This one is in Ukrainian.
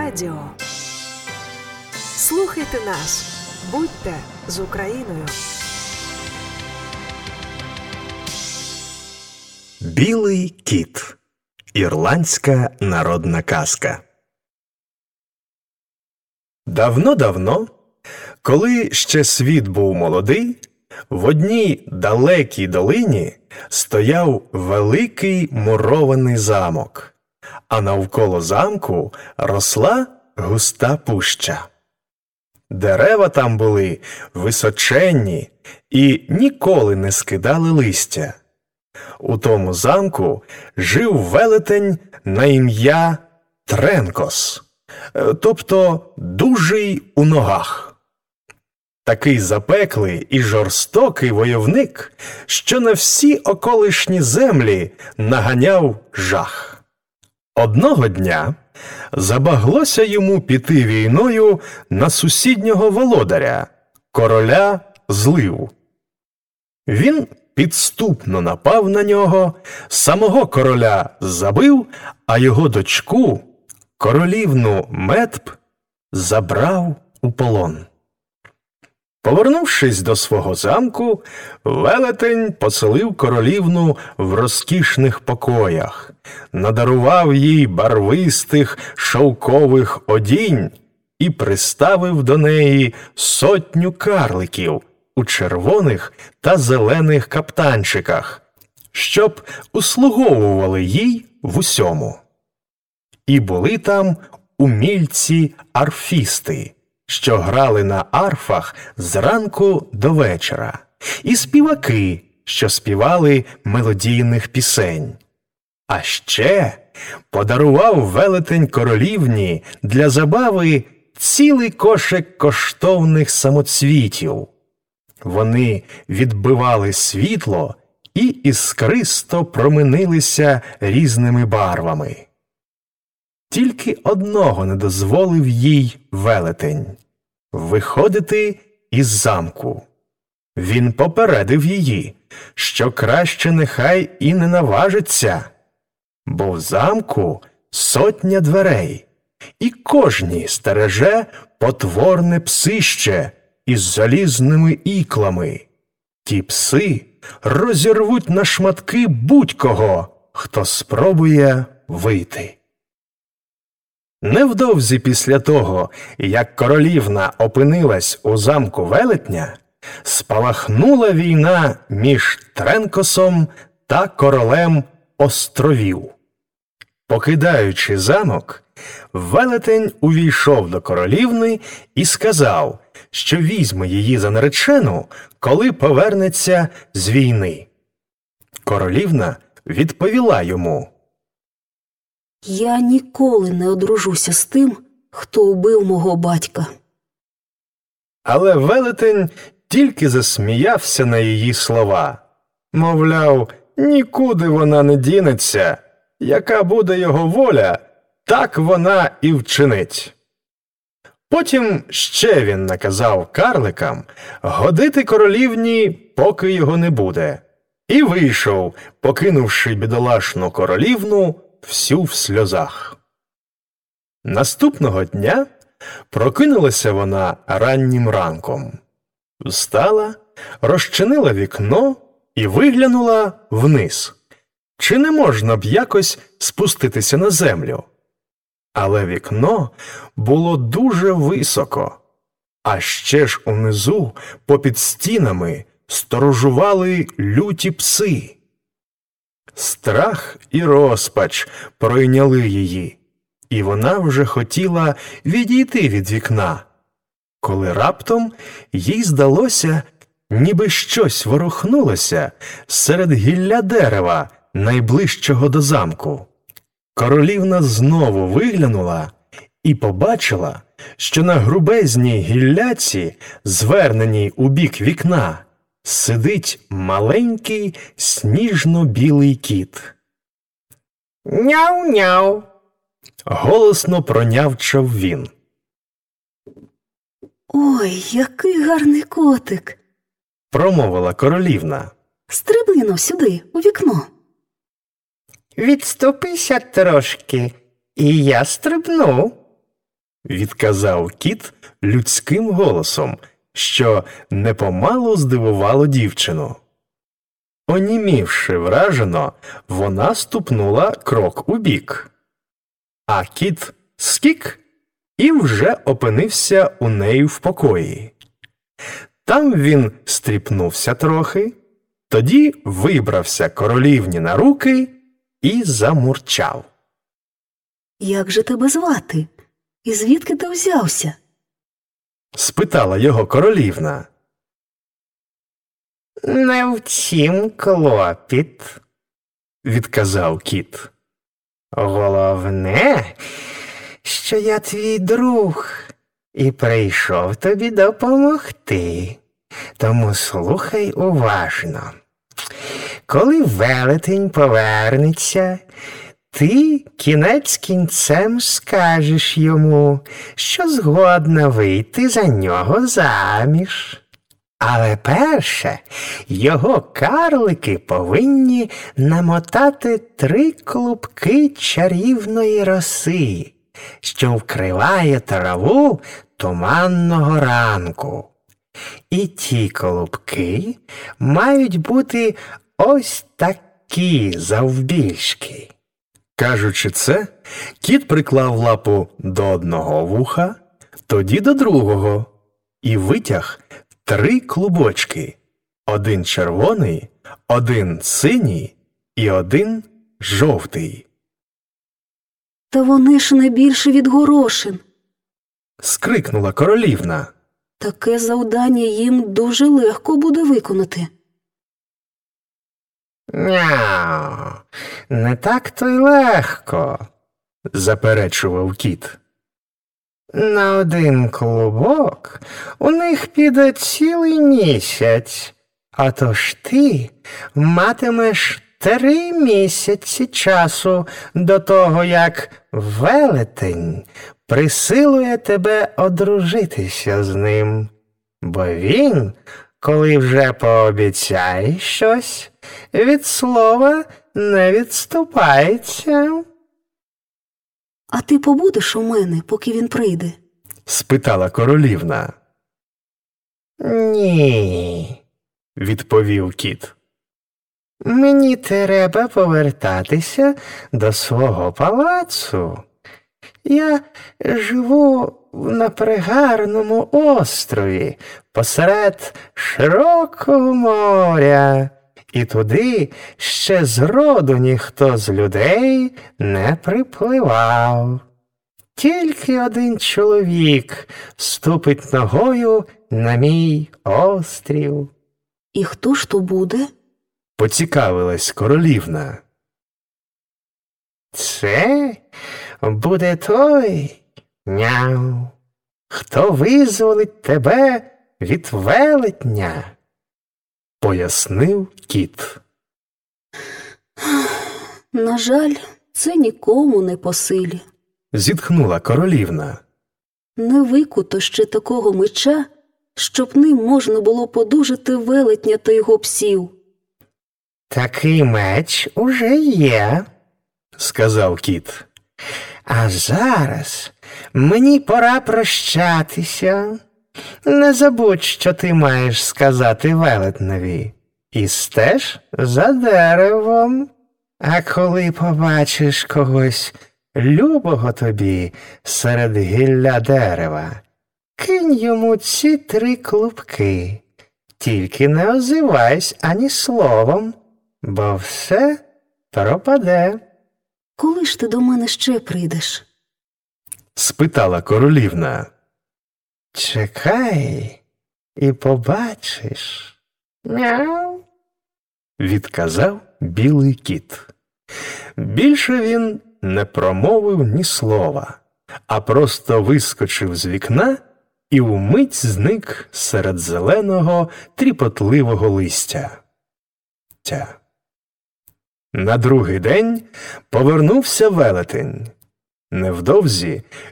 радіо. Слухайте нас. Будьте з Україною. Білий кіт. Ірландська народна казка. Давно-давно, коли ще світ був молодий, в одній далекій долині стояв великий мурований замок, а навколо замку росла густа пуща. Дерева там були височенні і ніколи не скидали листя. У тому замку жив велетень на ім'я Тренкос, тобто «дужий у ногах». Такий запеклий і жорстокий войовник, що на всі околишні землі наганяв жах. Одного дня забаглося йому піти війною на сусіднього володаря, короля Злив. Він підступно напав на нього, самого короля забив, а його дочку, королівну Метб, забрав у полон. Повернувшись до свого замку, велетень поселив королівну в розкішних покоях, надарував їй барвистих шовкових одінь і приставив до неї 100 карликів у червоних та зелених каптанчиках, щоб услуговували їй в усьому. І були там умільці-арфісти, що грали на арфах зранку до вечора, і співаки, що співали мелодійних пісень. А ще подарував велетень королівні для забави цілий кошик коштовних самоцвітів. Вони відбивали світло і іскристо променилися різними барвами. Тільки одного не дозволив їй велетень – виходити із замку. Він попередив її, що краще нехай і не наважиться, бо в замку 100 дверей, і кожній стереже потворне псище із залізними іклами. Ті пси розірвуть на шматки будь-кого, хто спробує вийти. Невдовзі після того, як королівна опинилась у замку велетня, спалахнула війна між Тренкосом та королем островів. Покидаючи замок, велетень увійшов до королівни і сказав, що візьме її за наречену, коли повернеться з війни. Королівна відповіла йому: «Я ніколи не одружуся з тим, хто убив мого батька». Але велетень тільки засміявся на її слова. Мовляв, нікуди вона не дінеться, яка буде його воля, так вона і вчинить. Потім ще він наказав карликам годити королівні, поки його не буде, і вийшов, покинувши бідолашну королівну всю в сльозах. Наступного дня прокинулася вона раннім ранком. Встала, розчинила вікно і виглянула вниз. Чи не можна б якось спуститися на землю? Але вікно було дуже високо, а ще ж унизу, попід стінами, сторожували люті пси. Страх і розпач пройняли її, і вона вже хотіла відійти від вікна, коли раптом їй здалося, ніби щось ворухнулося серед гілля дерева, найближчого до замку. Королівна знову виглянула і побачила, що на грубезній гілляці, зверненій у бік вікна, сидить маленький сніжно-білий кіт. «Няу-няу!» – голосно пронявчав він. «Ой, який гарний котик!» – промовила королівна. «Стрибни-но сюди, у вікно!» «Відступися трошки, і я стрибну», відказав кіт людським голосом, що непомалу здивувало дівчину. Онімівши вражено, вона ступнула крок убік. А кіт скік і вже опинився у неї в покої. Там він стріпнувся трохи, тоді вибрався королівні на руки і замурчав. Як же тебе звати? І звідки ти взявся? Спитала його королівна. Не в тім клопіт, відказав кіт. Головне, що я твій друг і прийшов тобі допомогти. Тому слухай уважно. Коли велетень повернеться, ти кінець кінцем скажеш йому, що згодна вийти за нього заміж. Але перше, його карлики повинні намотати 3 клубки чарівної роси, що вкриває траву туманного ранку. І ті клубки мають бути ось такі завбільшки. Кажучи це, кіт приклав лапу до одного вуха, тоді до другого, і витяг 3 клубочки. 1 червоний, 1 синій і 1 жовтий. Та вони ж не більше від горошин. Скрикнула королівна. Таке завдання їм дуже легко буде виконати. Няу, не так то й легко, заперечував кіт. На 1 клубок у них піде цілий місяць, а то ж ти матимеш 3 місяці часу до того, як велетень присилує тебе одружитися з ним. Бо він, коли вже пообіцяє щось, від слова не відступається. А ти побудеш у мене, поки він прийде? Спитала королівна. Ні, відповів кіт. Мені треба повертатися до свого палацу. Я живу на пригарному острові посеред широкого моря, і туди ще зроду ніхто з людей не припливав. Тільки 1 чоловік ступить ногою на мій острів. І хто ж то буде? Поцікавилась королівна. Це буде той, няу, хто визволить тебе від велетня, пояснив кіт. На жаль, це нікому не по силі. Зітхнула королівна. Не викуто ще такого меча, щоб ним можна було подужати велетня та його псів. Такий меч уже є, сказав кіт. А зараз мені пора прощатися. Не забудь, що ти маєш сказати велетневі. І стеж за деревом. А коли побачиш когось любого тобі серед гілля дерева, кинь йому ці 3 клубки. Тільки не озивайся ані словом, бо все пропаде. Коли ж ти до мене ще прийдеш? Спитала королівна. Чекай і побачиш. Мяу. Відказав білий кіт. Більше він не промовив ні слова, а просто вискочив з вікна і вмить зник серед зеленого тріпотливого листя. На другий день повернувся велетень. Невдовзі